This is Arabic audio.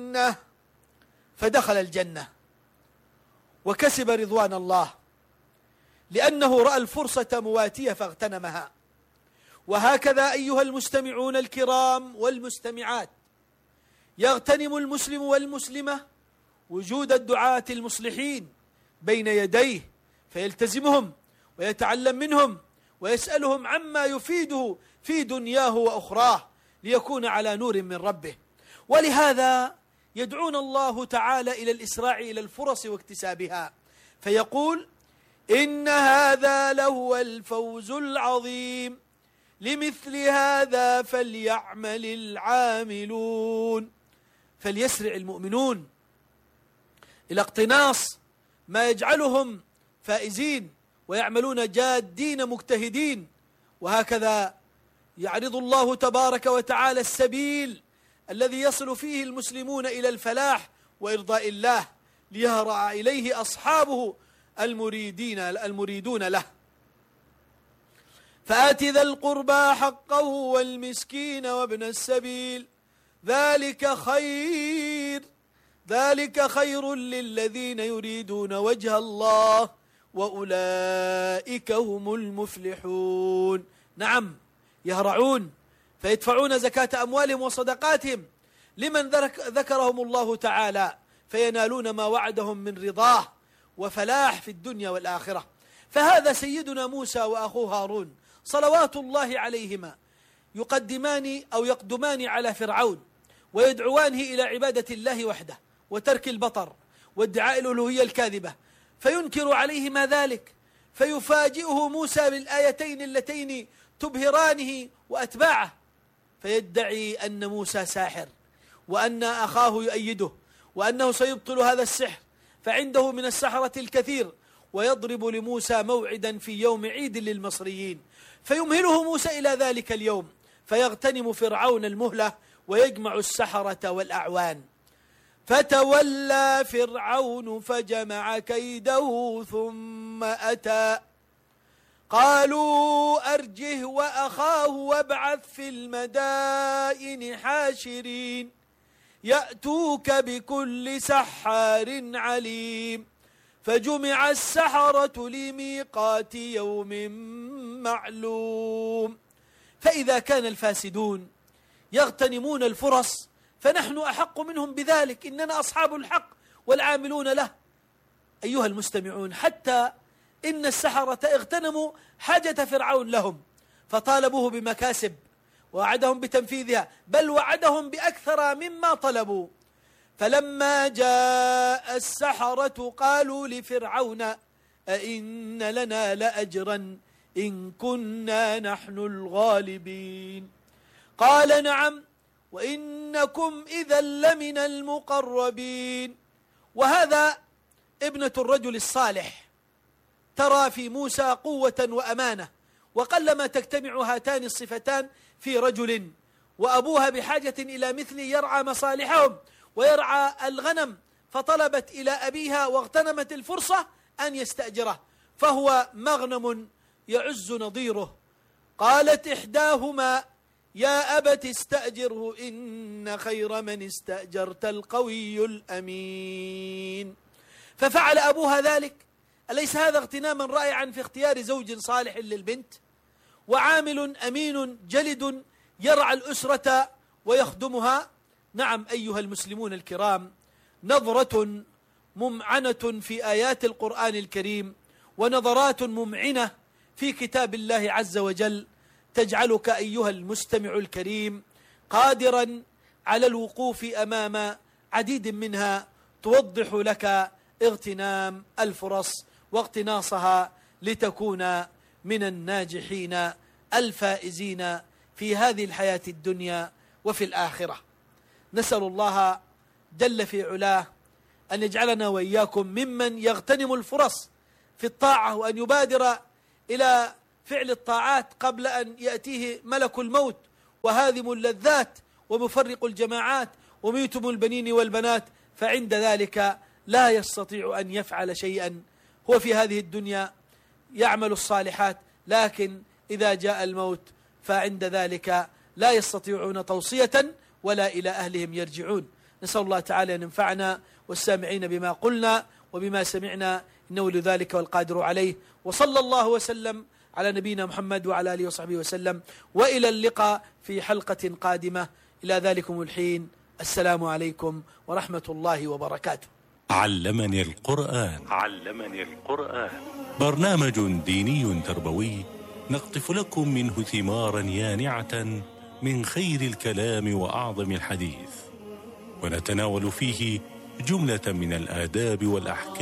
الجنة فدخل الجنة وكسب رضوان الله لأنه رأى الفرصة مواتية فاغتنمها. وهكذا أيها المستمعون الكرام والمستمعات، يغتنم المسلم والمسلمة وجود الدعاة المصلحين بين يديه فيلتزمهم ويتعلم منهم ويسألهم عما يفيده في دنياه وأخراه ليكون على نور من ربه. ولهذا يدعون الله تعالى إلى الإسراع إلى الفرص واكتسابها، فيقول: إن هذا لهو الفوز العظيم، لمثل هذا فليعمل العاملون. فليسرع المؤمنون إلى اقتناص ما يجعلهم فائزين ويعملون جادين مجتهدين. وهكذا يعرض الله تبارك وتعالى السبيل الذي يصل فيه المسلمون إلى الفلاح وإرضاء الله ليهرع إليه أصحابه المريدون له. فآت ذا القربى حقه والمسكين وابن السبيل ذلك خير للذين يريدون وجه الله وأولئك هم المفلحون. نعم، يهرعون فيدفعون زكاة أموالهم وصدقاتهم لمن ذكرهم الله تعالى فينالون ما وعدهم من رضاه وفلاح في الدنيا والآخرة. فهذا سيدنا موسى وأخوه هارون صلوات الله عليهما يقدمان على فرعون ويدعوانه إلى عبادة الله وحده وترك البطر وادعاء الألوهية الكاذبة، فينكر عليهما ذلك، فيفاجئه موسى بالآيتين اللتين تبهرانه وأتباعه، فيدعي أن موسى ساحر وأن أخاه يؤيده وأنه سيبطل هذا السحر، فعنده من السحرة الكثير، ويضرب لموسى موعدا في يوم عيد للمصريين، فيمهله موسى إلى ذلك اليوم، فيغتنم فرعون المهلة ويجمع السحرة والأعوان. فتولى فرعون فجمع كيده ثم أتى، قالوا أرجه وأخاه وابعث في المدائن حاشرين يأتوك بكل سحار عليم. فجمع السحرة لميقات يوم معلوم. فإذا كان الفاسدون يغتنمون الفرص فنحن أحق منهم بذلك، إننا أصحاب الحق والعاملون له. أيها المستمعون، حتى إن السحرة اغتنموا حاجة فرعون لهم فطالبوه بمكاسب ووعدهم بتنفيذها، بل وعدهم بأكثر مما طلبوا. فلما جاء السحرة قالوا لفرعون أئن لنا لأجرا إن كنا نحن الغالبين. قال نعم وإنكم إذا لمن المقربين. وهذا ابنة الرجل الصالح ترى في موسى قوة وأمانة، وقلما تجتمع هاتان الصفتان في رجل، وأبوها بحاجة إلى مثل يرعى مصالحهم ويرعى الغنم، فطلبت إلى أبيها واغتنمت الفرصة أن يستأجره، فهو مغنم يعز نظيره. قالت إحداهما يا أبت استأجره إن خير من استأجرت القوي الأمين. ففعل أبوها ذلك. أليس هذا اغتناما رائعا في اختيار زوج صالح للبنت، وعامل أمين جلد يرعى الأسرة ويخدمها؟ نعم أيها المسلمون الكرام، نظرة ممعنة في آيات القرآن الكريم ونظرات ممعنة في كتاب الله عز وجل تجعلك أيها المستمع الكريم قادرا على الوقوف أمام عديد منها توضح لك اغتنام الفرص واقتناصها لتكون من الناجحين الفائزين في هذه الحياة الدنيا وفي الآخرة. نسأل الله جل في علاه أن يجعلنا وإياكم ممن يغتنم الفرص في الطاعة، وأن يبادر إلى فعل الطاعات قبل أن يأتيه ملك الموت وهادم اللذات ومفرق الجماعات وميتم البنين والبنات، فعند ذلك لا يستطيع أن يفعل شيئا. هو في هذه الدنيا يعمل الصالحات، لكن إذا جاء الموت فعند ذلك لا يستطيعون توصية ولا إلى أهلهم يرجعون. نسأل الله تعالى أن ينفعنا والسامعين بما قلنا وبما سمعنا، إنه لذلك والقادر عليه. وصلى الله وسلم على نبينا محمد وعلى آله وصحبه وسلم، وإلى اللقاء في حلقة قادمة. إلى ذلكم الحين، السلام عليكم ورحمة الله وبركاته. علمني القرآن. برنامج ديني تربوي نقطف لكم منه ثمارا يانعة من خير الكلام وأعظم الحديث، ونتناول فيه جملة من الآداب والأحكام